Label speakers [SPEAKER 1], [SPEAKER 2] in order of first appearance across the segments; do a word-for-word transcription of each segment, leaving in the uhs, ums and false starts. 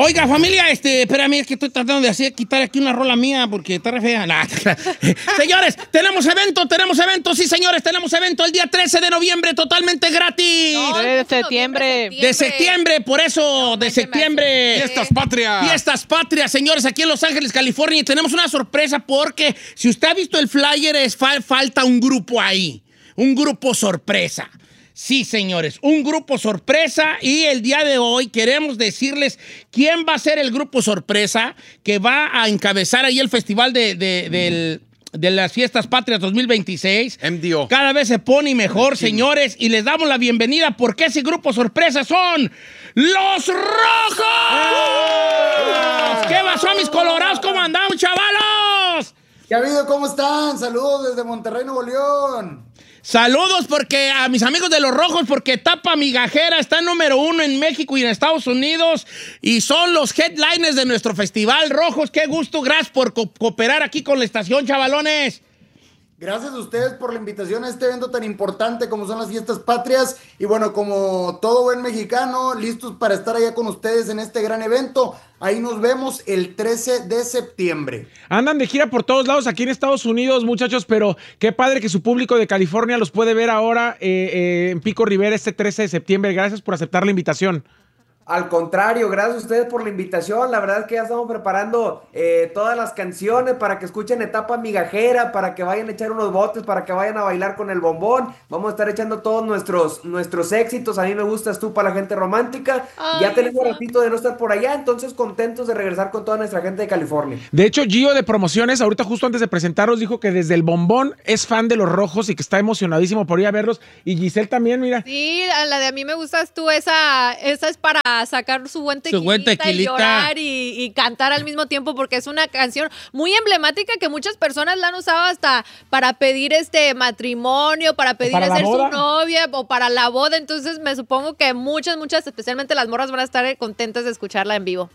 [SPEAKER 1] Oiga, familia, este, espérame, es que estoy tratando de hacer, quitar aquí una rola mía porque está re fea. Nah, señores, tenemos evento, tenemos evento, sí, señores, tenemos evento el día trece de noviembre, totalmente gratis.
[SPEAKER 2] No,
[SPEAKER 3] de septiembre.
[SPEAKER 1] De septiembre, por eso, de septiembre.
[SPEAKER 4] Fiestas patrias.
[SPEAKER 1] Fiestas patrias, señores, aquí en Los Ángeles, California. Y tenemos una sorpresa porque si usted ha visto el flyer, es fa- falta un grupo ahí. Un grupo sorpresa. Sí, señores, un grupo sorpresa y el día de hoy queremos decirles quién va a ser el grupo sorpresa que va a encabezar ahí el festival de, de, del, de las Fiestas Patrias dos mil veintiséis.
[SPEAKER 4] M D O.
[SPEAKER 1] Cada vez se pone mejor, señores, y les damos la bienvenida porque ese grupo sorpresa son ¡Los Rojos! ¿Qué pasó, mis colorados? ¿Cómo andamos, chavalos?
[SPEAKER 5] ¿Qué ha habido? ¿Cómo están? Saludos desde Monterrey, Nuevo León.
[SPEAKER 1] Saludos porque a mis amigos de Los Rojos, porque Tapa Migajera está número uno en México y en Estados Unidos y son los headliners de nuestro festival. Rojos, qué gusto, gracias por co- cooperar aquí con la estación, chavalones.
[SPEAKER 5] Gracias a ustedes por la invitación a este evento tan importante como son las Fiestas Patrias. Y bueno, como todo buen mexicano, listos para estar allá con ustedes en este gran evento. Ahí nos vemos el trece de septiembre.
[SPEAKER 2] Andan de gira por todos lados aquí en Estados Unidos, muchachos, pero qué padre que su público de California los puede ver ahora eh, eh, en Pico Rivera este trece de septiembre. Gracias por aceptar la invitación.
[SPEAKER 6] Al contrario, gracias a ustedes por la invitación. La verdad es que ya estamos preparando eh, todas las canciones para que escuchen Etapa Migajera, para que vayan a echar unos botes, para que vayan a bailar con el bombón. Vamos a estar echando todos nuestros, nuestros éxitos. A mí me gustas tú para la gente romántica.
[SPEAKER 3] Ay,
[SPEAKER 6] ya tenemos
[SPEAKER 3] sí.
[SPEAKER 6] ratito de no estar por allá, entonces contentos de regresar con toda nuestra gente de California.
[SPEAKER 2] De hecho, Gio de Promociones, ahorita justo antes de presentarlos, dijo que desde el bombón es fan de Los Rojos y que está emocionadísimo por ir a verlos. Y Giselle también, mira.
[SPEAKER 3] Sí, a la de a mí me gustas tú, esa, esa es para sacar su buen tequilita,
[SPEAKER 1] Su buen tequilita.
[SPEAKER 3] y llorar y, y cantar al mismo tiempo porque es una canción muy emblemática que muchas personas la han usado hasta para pedir este matrimonio, para pedir
[SPEAKER 2] para la
[SPEAKER 3] ser su
[SPEAKER 2] boda.
[SPEAKER 3] novia o para la boda. Entonces me supongo que muchas, muchas, especialmente las morras van a estar contentas de escucharla en vivo.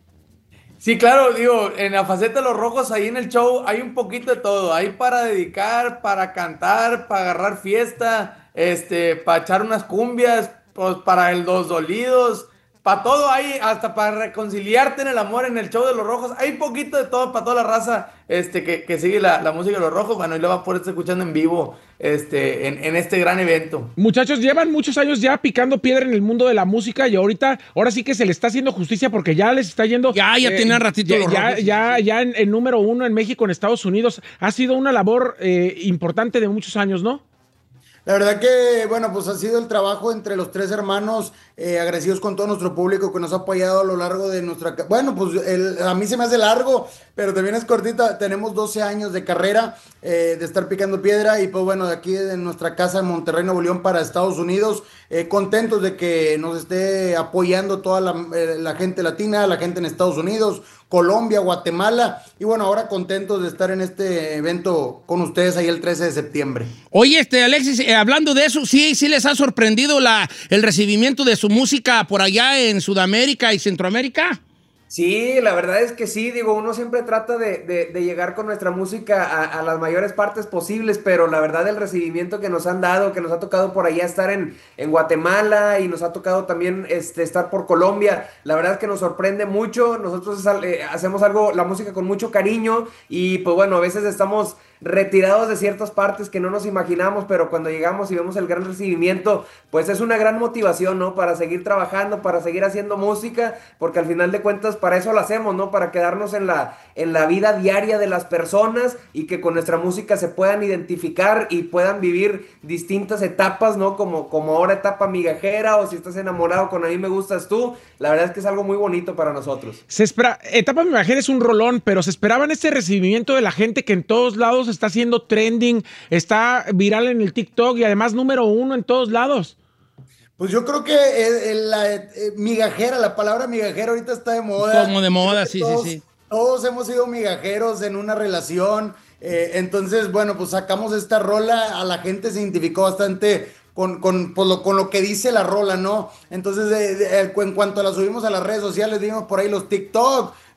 [SPEAKER 7] Sí, claro, digo, en la faceta de Los Rojos, ahí en el show hay un poquito de todo. Hay para dedicar, para cantar, para agarrar fiesta, este, para echar unas cumbias, pues para el Los Dolidos, para todo hay, hasta para reconciliarte en el amor en el show de Los Rojos. Hay poquito de todo para toda la raza este, que, que sigue la, la música de Los Rojos. Bueno, y lo va a poder estar escuchando en vivo este, en, en este gran evento.
[SPEAKER 2] Muchachos, llevan muchos años ya picando piedra en el mundo de la música y ahorita, ahora sí que se les está haciendo justicia porque ya les está yendo.
[SPEAKER 1] Ya, ya tienen ratito
[SPEAKER 2] ya,
[SPEAKER 1] Los
[SPEAKER 2] ya,
[SPEAKER 1] Rojos.
[SPEAKER 2] ya, ya en, en número uno en México, en Estados Unidos. Ha sido una labor eh, importante de muchos años, ¿no?
[SPEAKER 5] La verdad que, bueno, pues ha sido el trabajo entre los tres hermanos, eh, agradecidos con todo nuestro público que nos ha apoyado a lo largo de nuestra... ca- Bueno, pues el- a mí se me hace largo, pero también es cortita. Tenemos doce años de carrera, eh, de estar picando piedra y pues bueno, de aquí de nuestra casa en Monterrey, Nuevo León para Estados Unidos, eh, contentos de que nos esté apoyando toda la, eh, la gente latina, la gente en Estados Unidos, Colombia, Guatemala y bueno, ahora contentos de estar en este evento con ustedes ahí el trece de septiembre.
[SPEAKER 1] Oye, este, Alexis, eh, hablando de eso, sí, sí les ha sorprendido la, el recibimiento de su música por allá en Sudamérica y Centroamérica.
[SPEAKER 6] Sí, la verdad es que sí, digo, uno siempre trata de, de, de llegar con nuestra música a, a las mayores partes posibles, pero la verdad el recibimiento que nos han dado, que nos ha tocado por allá estar en, en Guatemala y nos ha tocado también este, estar por Colombia, la verdad es que nos sorprende mucho. Nosotros eh, hacemos algo, la música con mucho cariño y pues bueno, a veces estamos retirados de ciertas partes que no nos imaginamos, pero cuando llegamos y vemos el gran recibimiento, pues es una gran motivación, ¿no? Para seguir trabajando, para seguir haciendo música, porque al final de cuentas para eso lo hacemos, ¿no? Para quedarnos en la, en la vida diaria de las personas y que con nuestra música se puedan identificar y puedan vivir distintas etapas, ¿no? Como, como ahora etapa migajera o si estás enamorado con A mí me gustas tú, la verdad es que es algo muy bonito para nosotros.
[SPEAKER 2] Se espera, Etapa Me Imagino es un rolón, pero se esperaban este recibimiento de la gente que en todos lados está haciendo trending, está viral en el TikTok y además número uno en todos lados.
[SPEAKER 5] Pues yo creo que eh, eh, la eh, migajera, la palabra migajera ahorita está de moda.
[SPEAKER 1] Como de moda, sí,
[SPEAKER 5] todos,
[SPEAKER 1] sí, sí.
[SPEAKER 5] Todos hemos sido migajeros en una relación. Eh, entonces, bueno, pues sacamos esta rola, a la gente se identificó bastante con, con, pues lo, con lo que dice la rola, ¿no? Entonces, de, de, en cuanto la subimos a las redes sociales, dimos por ahí los TikTok,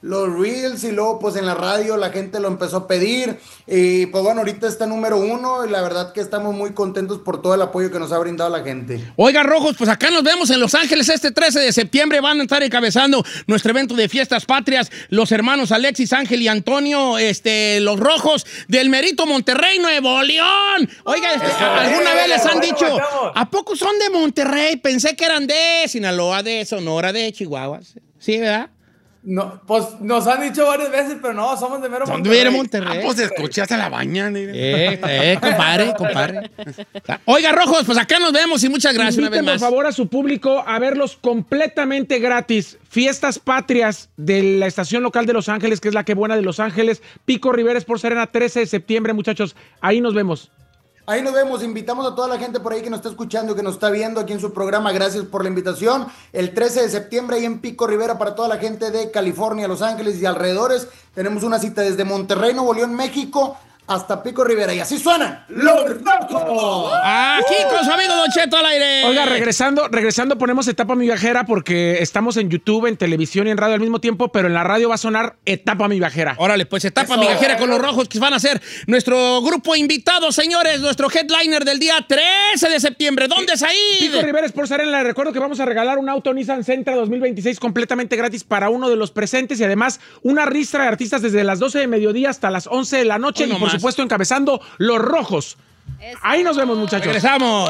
[SPEAKER 5] los reels, y luego pues en la radio la gente lo empezó a pedir, y pues bueno, ahorita está número uno, y la verdad que estamos muy contentos por todo el apoyo que nos ha brindado la gente.
[SPEAKER 1] Oiga, Rojos, pues acá nos vemos en Los Ángeles este trece de septiembre, van a estar encabezando nuestro evento de fiestas patrias, los hermanos Alexis, Ángel y Antonio, este, los Rojos del Merito Monterrey, Nuevo León. Oiga, este, ¿alguna vez les han dicho, ¿a poco son de Monterrey? Pensé que eran de Sinaloa, de Sonora, de Chihuahua. Sí, ¿verdad?
[SPEAKER 7] No, pues nos han dicho varias veces, pero no, somos de mero
[SPEAKER 1] Son
[SPEAKER 7] Monterrey.
[SPEAKER 1] de mero Monterrey.
[SPEAKER 4] Ah, pues escuchaste a la bañana.
[SPEAKER 1] Eh, eh, compadre, compadre. Oiga, Rojos, pues acá nos vemos y muchas gracias una vez
[SPEAKER 2] Inviten,
[SPEAKER 1] más.
[SPEAKER 2] por favor, a su público a verlos completamente gratis. Fiestas patrias de la estación local de Los Ángeles, que es la que buena de Los Ángeles. Pico Rivera Sports Arena, trece de septiembre, muchachos. Ahí nos vemos.
[SPEAKER 5] Ahí nos vemos, invitamos a toda la gente por ahí que nos está escuchando, que nos está viendo aquí en su programa, gracias por la invitación, el trece de septiembre ahí en Pico Rivera para toda la gente de California, Los Ángeles y alrededores, tenemos una cita desde Monterrey, Nuevo León, México, hasta Pico Rivera, y así suenan los Rojos.
[SPEAKER 1] Aquí con su amigo Don Cheto al aire.
[SPEAKER 2] Oiga, regresando, regresando ponemos Etapa Mi Viajera porque estamos en YouTube, en televisión y en radio al mismo tiempo, pero en la radio va a sonar Etapa Mi Viajera.
[SPEAKER 1] Órale, pues Etapa Mi Viajera con los Rojos, que van a ser nuestro grupo invitado, señores, nuestro headliner del día trece de septiembre. ¿Dónde es ahí?
[SPEAKER 2] Pico Rivera Sports Arena, les recuerdo que vamos a regalar un auto Nissan Sentra dos mil veintiséis completamente gratis para uno de los presentes y además una ristra de artistas desde las doce de mediodía hasta las once de la noche.
[SPEAKER 1] Hoy
[SPEAKER 2] y
[SPEAKER 1] no
[SPEAKER 2] por
[SPEAKER 1] más.
[SPEAKER 2] supuesto encabezando los Rojos.
[SPEAKER 3] Eso.
[SPEAKER 2] Ahí nos vemos, muchachos.
[SPEAKER 1] Regresamos.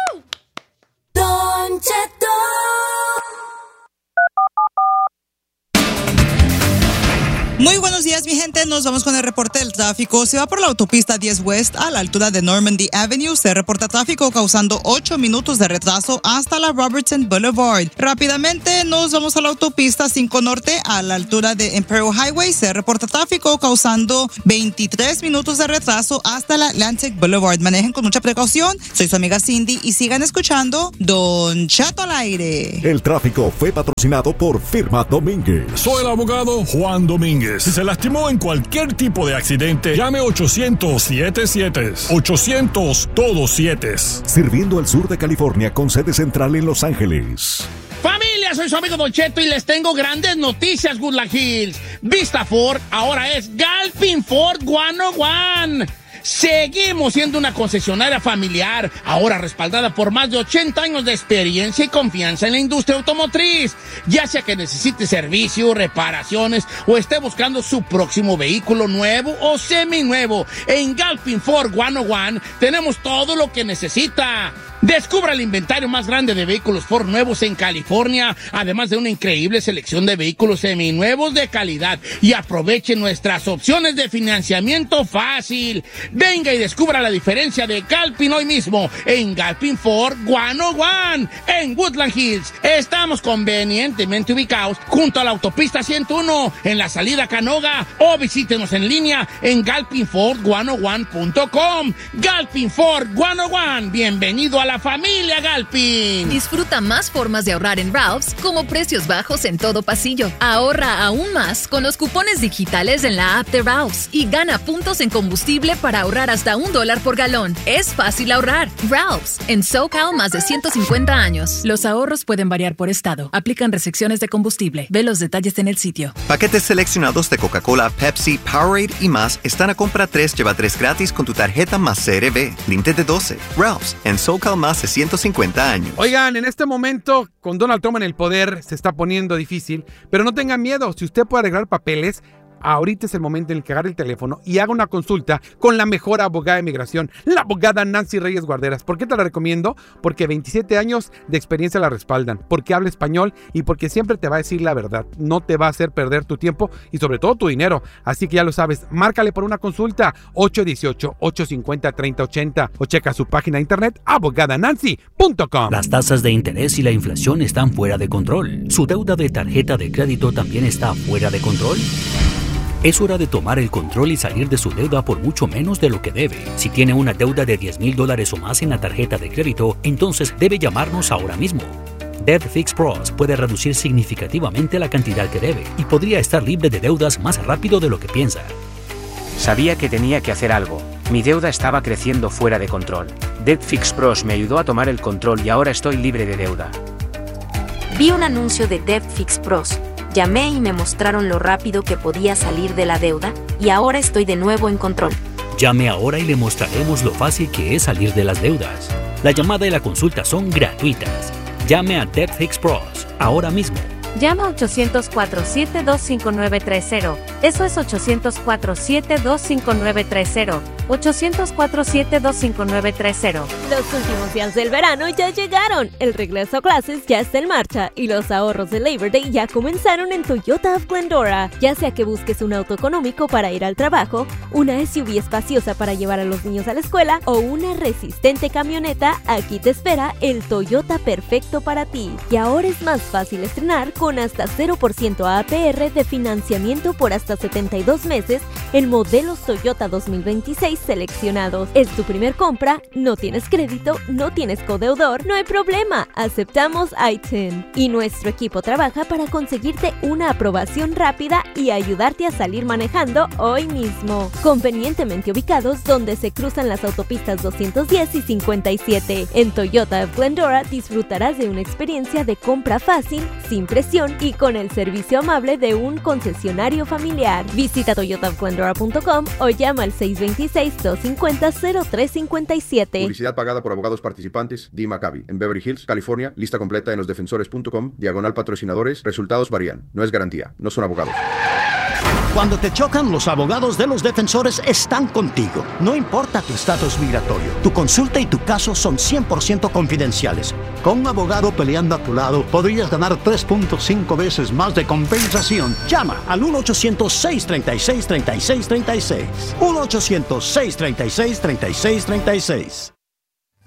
[SPEAKER 8] Don Cheto.
[SPEAKER 9] Muy buenos días, mi gente. Nos vamos con el reporte del tráfico. Se va por la autopista diez West a la altura de Normandy Avenue. Se reporta tráfico causando ocho minutos de retraso hasta la Robertson Boulevard. Rápidamente nos vamos a la autopista cinco Norte a la altura de Imperial Highway. Se reporta tráfico causando veintitrés minutos de retraso hasta la Atlantic Boulevard. Manejen con mucha precaución. Soy su amiga Cindy y sigan escuchando Don Cheto al aire.
[SPEAKER 10] El tráfico fue patrocinado por Firma Domínguez.
[SPEAKER 11] Soy el abogado Juan Domínguez. Si se lastimó en cualquier tipo de accidente, llame ochocientos siete siete. ochocientos todos siete.
[SPEAKER 10] Sirviendo al sur de California con sede central en Los Ángeles.
[SPEAKER 1] Familia, soy su amigo Don Cheto y les tengo grandes noticias, Woodland Hills. Vista Ford ahora es Galpin Ford ciento uno. Seguimos siendo una concesionaria familiar, ahora respaldada por más de ochenta años de experiencia y confianza en la industria automotriz. Ya sea que necesite servicio, reparaciones o esté buscando su próximo vehículo nuevo o seminuevo, en Galpin Ford ciento uno tenemos todo lo que necesita. Descubra el inventario más grande de vehículos Ford nuevos en California, además de una increíble selección de vehículos seminuevos de calidad, y aproveche nuestras opciones de financiamiento fácil. Venga y descubra la diferencia de Galpin hoy mismo en Galpin Ford ciento uno en Woodland Hills. Estamos convenientemente ubicados junto a la autopista ciento uno en la salida Canoga, o visítenos en línea en galpin ford ciento uno punto com. Galpin Ford ciento uno, bienvenido a la familia Galpin.
[SPEAKER 12] Disfruta más formas de ahorrar en Ralph's, como precios bajos en todo pasillo. Ahorra aún más con los cupones digitales en la app de Ralph's y gana puntos en combustible para ahorrar hasta un dólar por galón. Es fácil ahorrar. Ralph's, en SoCal más de ciento cincuenta años. Los ahorros pueden variar por estado. Aplican restricciones de combustible. Ve los detalles en el sitio.
[SPEAKER 13] Paquetes seleccionados de Coca-Cola, Pepsi, Powerade y más están a compra tres, lleva tres gratis con tu tarjeta más C R B. Límite de doce. Ralph's, en SoCal más de ciento cincuenta años.
[SPEAKER 4] Oigan, en este momento, con Donald Trump en el poder, se está poniendo difícil, pero no tengan miedo. Si usted puede arreglar papeles, ahorita es el momento en el que agarre el teléfono y haga una consulta con la mejor abogada de migración, la abogada Nancy Reyes Guarderas. ¿Por qué te la recomiendo? Porque veintisiete años de experiencia la respaldan, porque habla español y porque siempre te va a decir la verdad. No te va a hacer perder tu tiempo y sobre todo tu dinero. Así que ya lo sabes, márcale por una consulta ocho uno ocho, ocho cinco cero, tres cero ocho cero o checa su página de internet abogada nancy punto com.
[SPEAKER 14] Las tasas de interés y la inflación están fuera de control. ¿Su deuda de tarjeta de crédito también está fuera de control? Es hora de tomar el control y salir de su deuda por mucho menos de lo que debe. Si tiene una deuda de diez mil dólares o más en la tarjeta de crédito, entonces debe llamarnos ahora mismo. Debt Fix Pros puede reducir significativamente la cantidad que debe y podría estar libre de deudas más rápido de lo que piensa.
[SPEAKER 15] Sabía que tenía que hacer algo. Mi deuda estaba creciendo fuera de control. Debt Fix Pros me ayudó a tomar el control y ahora estoy libre de deuda.
[SPEAKER 16] Vi un anuncio de Debt Fix Pros.
[SPEAKER 8] Llamé y me mostraron lo rápido que podía salir de la deuda y ahora estoy de nuevo en control.
[SPEAKER 14] Llame ahora y le mostraremos lo fácil que es salir de las deudas. La llamada y la consulta son gratuitas. Llame a DebtFix Pros ahora mismo.
[SPEAKER 16] Llama a ochocientos cuatro siete dos cinco nueve tres cero. Eso es ochocientos cuatro siete dos cinco nueve tres cero. ochocientos cuatro siete dos cinco nueve tres cero.
[SPEAKER 17] Los últimos días del verano ya llegaron. El regreso a clases ya está en marcha y los ahorros de Labor Day ya comenzaron en Toyota of Glendora. Ya sea que busques un auto económico para ir al trabajo, una S U V espaciosa para llevar a los niños a la escuela o una resistente camioneta, aquí te espera el Toyota perfecto para ti. Y ahora es más fácil estrenar con hasta cero por ciento A P R de financiamiento por hasta setenta y dos meses en modelos Toyota dos mil veintiséis seleccionados. Es tu primer compra, no tienes crédito, no tienes codeudor, no hay problema, aceptamos I T I N. Y nuestro equipo trabaja para conseguirte una aprobación rápida y ayudarte a salir manejando hoy mismo. Convenientemente ubicados donde se cruzan las autopistas doscientos diez y cincuenta y siete. En Toyota of Glendora disfrutarás de una experiencia de compra fácil, sin presión y con el servicio amable de un concesionario familiar. Visita toyota of glendora punto com o llama al seis dos seis, dos cinco cero, cero tres cinco siete.
[SPEAKER 18] Publicidad pagada por abogados participantes. Dee Maccabi. En Beverly Hills, California. Lista completa en los defensores punto com. Diagonal patrocinadores. Resultados varían. No es garantía. No son abogados.
[SPEAKER 19] Cuando te chocan, los abogados de los defensores están contigo. No importa tu estatus migratorio. Tu consulta y tu caso son cien por ciento confidenciales. Con un abogado peleando a tu lado, podrías ganar tres punto cinco veces más de compensación. Llama al uno ochocientos, seis tres seis, tres seis tres seis. uno ochocientos, seis tres seis, tres seis tres seis.